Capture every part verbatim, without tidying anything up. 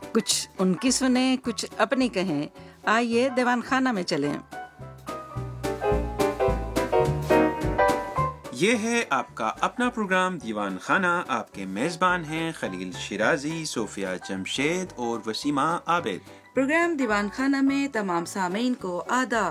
کچھ ان کی سنیں، کچھ اپنی کہیں. آئیے دیوان خانہ میں چلیں. یہ ہے آپ کا اپنا پروگرام دیوان خانہ. آپ کے میزبان ہیں خلیل شیرازی، صوفیہ جمشید اور وسیمہ عابد. پروگرام دیوان خانہ میں تمام سامعین کو آداب.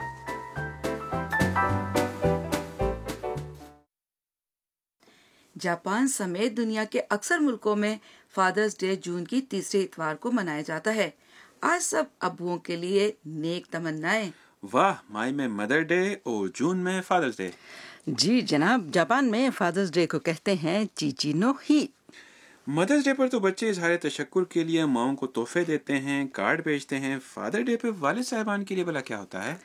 جاپان سمیت دنیا کے اکثر ملکوں میں فادرز ڈے جون کی تیسرے اتوار کو منایا جاتا ہے. آج سب ابوؤں کے لیے نیک تمنائیں. واہ، مئی میں مدر ڈے اور جون میں فادرز ڈے. جی جناب، جاپان میں فادرز ڈے کو کہتے ہیں چیچی نو ہی. مدرز ڈے پر تو بچے اظہار تشکر کے لیے ماؤں کو تحفے دیتے ہیں، کارڈ بھیجتے ہیں. فادر ڈے پہ والد صاحبان کے لیے بھلا کیا ہوتا ہے؟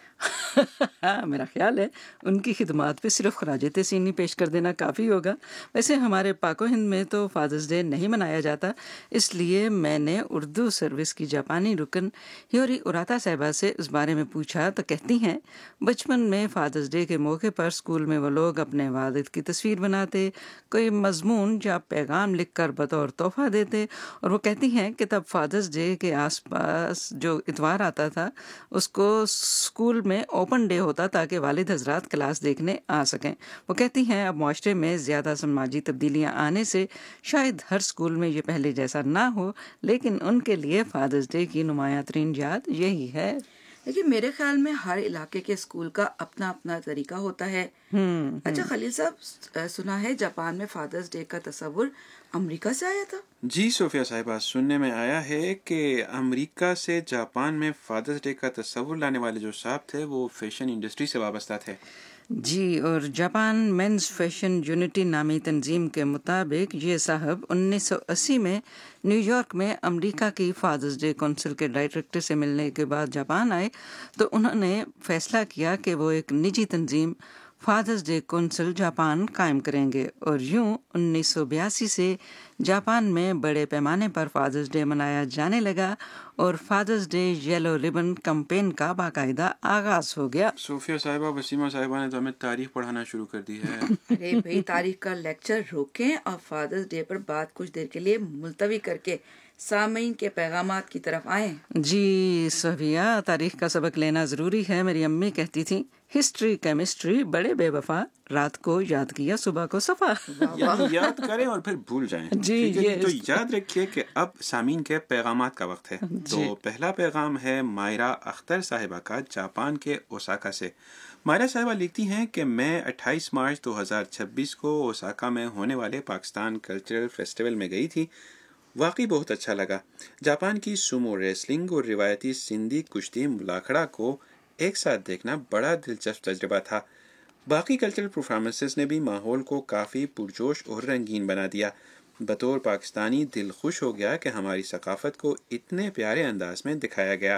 میرا خیال ہے ان کی خدمات پہ صرف خراج تحسینی پیش کر دینا کافی ہوگا. ویسے ہمارے پاک و ہند میں تو فادرز ڈے نہیں منایا جاتا، اس لیے میں نے اردو سروس کی جاپانی رکن ہیوری اراتا صاحبہ سے اس بارے میں پوچھا تو کہتی ہیں بچپن میں فادرز ڈے کے موقع پر اسکول میں وہ لوگ اپنے والد کی تصویر بناتے، کوئی مضمون یا پیغام لکھ کر بطور تحفہ دیتے، اور وہ کہتی ہیں کہ تب فادرز ڈے کے آس پاس جو اتوار آتا تھا اس کو اسکول میں اوپن ڈے ہوتا تاکہ والد حضرات کلاس دیکھنے آ سکیں. وہ کہتی ہیں اب معاشرے میں زیادہ سماجی تبدیلیاں آنے سے شاید ہر اسکول میں یہ پہلے جیسا نہ ہو، لیکن ان کے لیے فادرز ڈے کی نمایاں ترین یاد یہی ہے. لیکن میرے خیال میں ہر علاقے کے اسکول کا اپنا اپنا طریقہ ہوتا ہے. اچھا خلیل صاحب، سنا ہے جاپان میں فادرز ڈے کا تصور امریکہ سے آیا تھا؟ جی صوفیہ صاحبہ، سننے میں آیا ہے کہ امریکہ سے جاپان میں فادرز ڈے کا تصور لانے والے جو صاحب تھے وہ فیشن انڈسٹری سے وابستہ تھے. جی، اور جاپان مینز فیشن یونٹی نامی تنظیم کے مطابق یہ صاحب انیس سو اسی میں نیو یارک میں امریکہ کی فادرز ڈے کونسل کے ڈائریکٹر سے ملنے کے بعد جاپان آئے تو انہوں نے فیصلہ کیا کہ وہ ایک نجی تنظیم فادرز ڈے کونسل جاپان قائم کریں گے، اور یوں انیس سو بیاسی سے جاپان میں بڑے پیمانے پر فادرز ڈے منایا جانے لگا اور fathers day yellow ribbon campaign کا باقاعدہ آغاز ہو گیا. صوفیہ صاحبہ، وسیمہ صاحبہ نے تو ہمیں تاریخ پڑھانا شروع کر دی ہے. ارے بھائی، تاریخ کا لیکچر روکیں اور فادرز ڈے پر بات کچھ دیر کے لیے ملتوی کر کے سامعین کے پیغامات کی طرف آئیں. جی صوفیہ، تاریخ کا سبق لینا ضروری ہے. میری امی کہتی تھیں ہسٹری کیمسٹری بڑے بے وفا، رات کو یاد کیا صبح کو صفا. یعنی یاد کریں اور پھر بھول جائیں. جی تو یاد رکھیے کہ اب سامعین کے پیغامات کا وقت ہے. تو پہلا پیغام ہے مائرہ اختر صاحبہ کا جاپان کے اوساکا سے. مائرہ صاحبہ لکھتی ہیں کہ میں اٹھائیس مارچ دو ہزار چھبیس کو اوساکا میں ہونے والے پاکستان کلچرل فیسٹیول میں گئی تھی. واقعی بہت اچھا لگا. جاپان کی سومو ریسلنگ اور روایتی سندھی کشتی ملاکھڑا کو ایک ساتھ دیکھنا بڑا دلچسپ تجربہ تھا. باقی کلچرل پرفارمنسز نے بھی ماحول کو کافی پرجوش اور رنگین بنا دیا. بطور پاکستانی دل خوش ہو گیا کہ ہماری ثقافت کو اتنے پیارے انداز میں دکھایا گیا.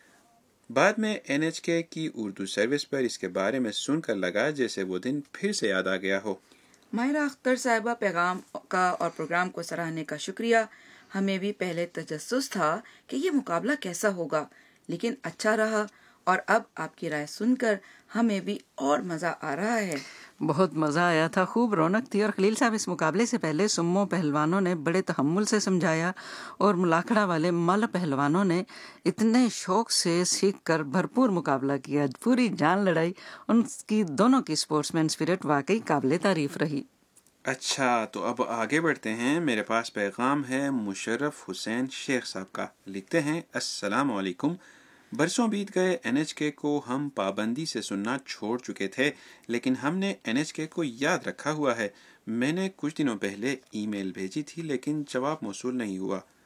بعد میں این ایچ کے کی اردو سروس پر اس کے بارے میں سن کر لگا جیسے وہ دن پھر سے یاد آ گیا ہو. مائرہ اختر صاحبہ، پیغام کا اور پروگرام کو سراہنے کا شکریہ. ہمیں بھی پہلے تجسس تھا کہ یہ مقابلہ کیسا ہوگا، لیکن اچھا رہا، اور اب آپ کی رائے سن کر ہمیں بھی اور مزہ آ رہا ہے. بہت مزہ آیا تھا، خوب رونق تھی. اور خلیل صاحب، اس مقابلے سے پہلے سمو پہلوانوں نے بڑے تحمل سے سمجھایا اور ملاکھڑا والے مل پہلوانوں نے اتنے شوق سے سیکھ کر بھرپور مقابلہ کیا، پوری جان لڑائی. ان کی دونوں کی اسپورٹس مین اسپرٹ واقعی قابل تعریف رہی. اچھا، تو اب آگے بڑھتے ہیں. میرے پاس پیغام ہے مشرف حسین شیخ صاحب کا. لکھتے ہیں السلام علیکم. برسوں بیت گئے، این ایچ کے کو ہم پابندی سے سننا چھوڑ چکے تھے، لیکن ہم نے این ایچ کے کو یاد رکھا ہوا ہے. میں نے کچھ دنوں پہلے ای میل بھیجی تھی لیکن جواب موصول نہیں ہوا.